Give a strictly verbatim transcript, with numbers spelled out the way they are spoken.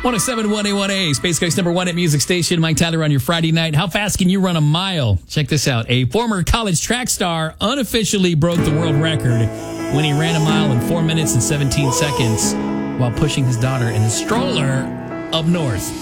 one oh seven point one A one A, Space Coast number one at Music Station. Mike Tyler on your Friday night. How fast can you run a mile? Check this out. A former college track star unofficially broke the world record when he ran a mile in four minutes and seventeen seconds while pushing his daughter in a stroller up north.